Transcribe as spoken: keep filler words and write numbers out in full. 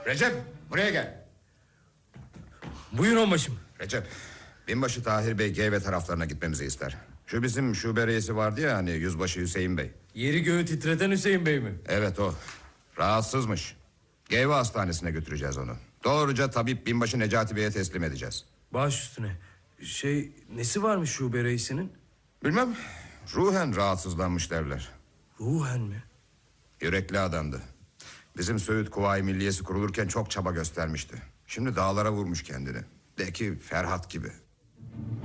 Recep, buraya gel. Buyurun onbaşım. Recep, binbaşı Tahir Bey Geyve taraflarına gitmemizi ister. Şu bizim şube reisi vardı ya hani, yüzbaşı Hüseyin Bey. Yeri göğü titreten Hüseyin Bey mi? Evet o. Rahatsızmış. Geyve hastanesine götüreceğiz onu. Doğruca tabip binbaşı Necati Bey'e teslim edeceğiz. Baş üstüne. Şey, nesi varmış şube reisinin? Bilmem. Ruhen rahatsızlanmış derler. Ruhen mi? Yürekli adamdı. Bizim Söğüt Kuvayi Milliyesi kurulurken çok çaba göstermişti. Şimdi dağlara vurmuş kendini. De ki Ferhat gibi.